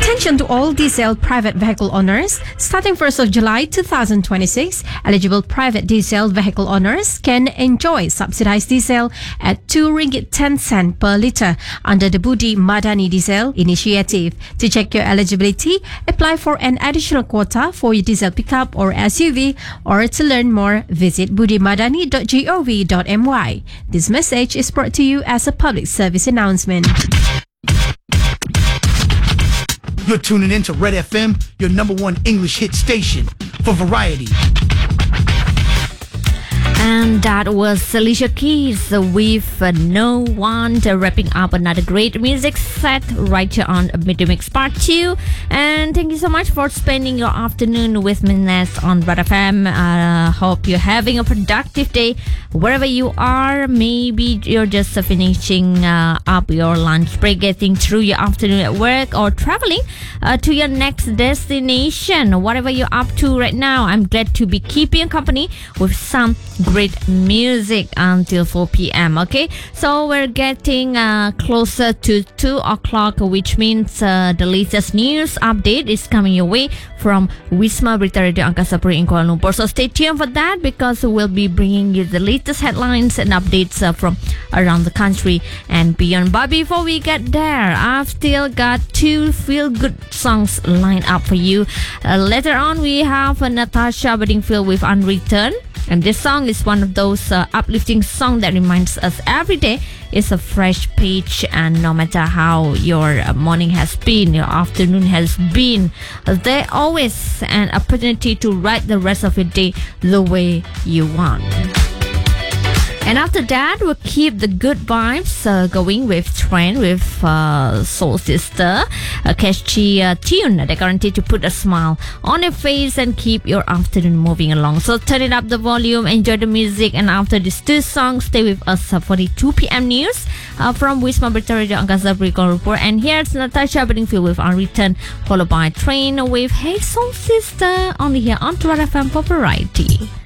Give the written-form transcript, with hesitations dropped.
Attention to all diesel private vehicle owners. Starting 1st of July 2026, eligible private diesel vehicle owners can enjoy subsidized diesel at 2 ringgit 10 cent per litre under the Budi Madani Diesel Initiative. To check your eligibility, apply for an additional quota for your diesel pickup or SUV, or to learn more, visit budimadani.gov.my. This message is brought to you as a public service announcement. You're tuning in to Red FM, your number one English hit station for variety. And that was Alicia Keys with No One, wrapping up another great music set right here on Midday Mix Part 2. And thank you so much for spending your afternoon with me, Ness, on Red FM. Hope you're having a productive day wherever you are. Maybe you're just finishing up your lunch break, getting through your afternoon at work, or traveling to your next destination. Whatever you're up to right now, I'm glad to be keeping you company with some great music until 4 p.m. Okay, so we're getting closer to 2 o'clock, which means the latest news update is coming your way from Wisma Berita Radio Angkasa Puri in Kuala Lumpur. So stay tuned for that, because we'll be bringing you the latest headlines and updates from around the country and beyond. But before we get there, I've still got 2 feel-good songs lined up for you. Later on, we have Natasha Bedingfield with Unreturned. And this song is one of those uplifting songs that reminds us every day is a fresh page, and no matter how your morning has been, your afternoon has been, there's always an opportunity to write the rest of your day the way you want. And after that, we'll keep the good vibes going with Trend with Soul Sister, a catchy tune that guaranteed to put a smile on your face and keep your afternoon moving along. So turn it up the volume, enjoy the music, and after these 2 songs, stay with us for the 2 p.m. news from Wisma Berita Radio Angkasa Puri Kuala Lumpur. And here's Natasha Bedingfield with Unreturned, followed by Train with Hey Soul Sister, only here on Red FM for Variety.